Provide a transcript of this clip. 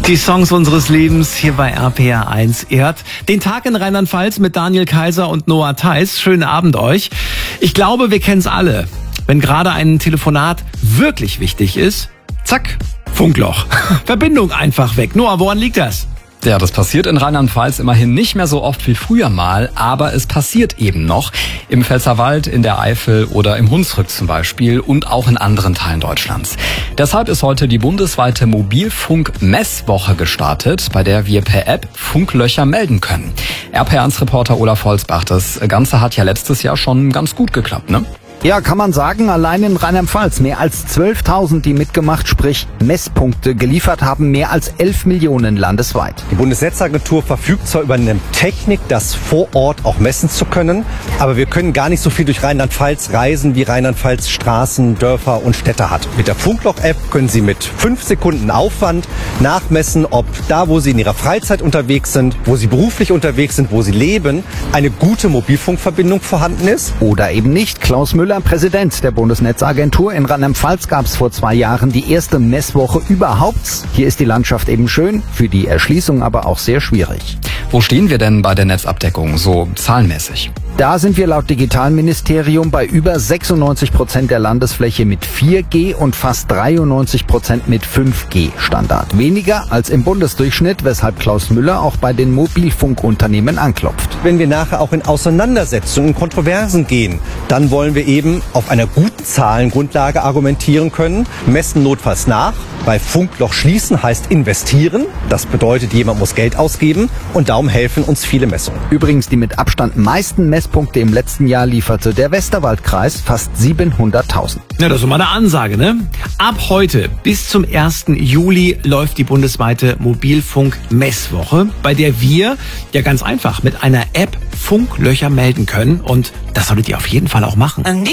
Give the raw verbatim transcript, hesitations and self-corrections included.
Die Songs unseres Lebens hier bei R P R eins. Ihr hört den Tag in Rheinland-Pfalz mit Daniel Kaiser und Noah Theis. Schönen Abend euch. Ich glaube, wir kennen es alle. Wenn gerade ein Telefonat wirklich wichtig ist, zack, Funkloch. Verbindung einfach weg. Noah, woran liegt das? Ja, das passiert in Rheinland-Pfalz immerhin nicht mehr so oft wie früher mal, aber es passiert eben noch. Im Pfälzerwald, in der Eifel oder im Hunsrück zum Beispiel und auch in anderen Teilen Deutschlands. Deshalb ist heute die bundesweite Mobilfunk-Messwoche gestartet, bei der wir per App Funklöcher melden können. R P R eins Reporter Olaf Holzbach, das Ganze hat ja letztes Jahr schon ganz gut geklappt, ne? Ja, kann man sagen, allein in Rheinland-Pfalz mehr als zwölftausend, die mitgemacht, sprich Messpunkte geliefert haben, mehr als elf Millionen landesweit. Die Bundesnetzagentur verfügt zwar über eine Technik, das vor Ort auch messen zu können, aber wir können gar nicht so viel durch Rheinland-Pfalz reisen, wie Rheinland-Pfalz Straßen, Dörfer und Städte hat. Mit der Funkloch-App können Sie mit fünf Sekunden Aufwand nachmessen, ob da, wo Sie in Ihrer Freizeit unterwegs sind, wo Sie beruflich unterwegs sind, wo Sie leben, eine gute Mobilfunkverbindung vorhanden ist. Oder eben nicht. Klaus Müller, Präsident der Bundesnetzagentur. In Rheinland-Pfalz gab es vor zwei Jahren die erste Messwoche überhaupt. Hier ist die Landschaft eben schön, für die Erschließung aber auch sehr schwierig. Wo stehen wir denn bei der Netzabdeckung, so zahlenmäßig? Da sind wir laut Digitalministerium bei über sechsundneunzig Prozent der Landesfläche mit vier G und fast dreiundneunzig Prozent mit fünf G Standard. Weniger als im Bundesdurchschnitt, weshalb Klaus Müller auch bei den Mobilfunkunternehmen anklopft. Wenn wir nachher auch in Auseinandersetzungen, in Kontroversen gehen, dann wollen wir eben auf einer guten Zahlengrundlage argumentieren können, messen notfalls nach. Bei Funkloch schließen heißt investieren. Das bedeutet, jemand muss Geld ausgeben und darum helfen uns viele Messungen. Übrigens die mit Abstand meisten Messpunkte im letzten Jahr lieferte der Westerwaldkreis, fast siebenhunderttausend. Ja, das ist mal eine Ansage, ne? Ab heute bis zum ersten Juli läuft die bundesweite Mobilfunk-Messwoche, bei der wir ja ganz einfach mit einer App Funklöcher melden können und das solltet ihr auf jeden Fall auch machen.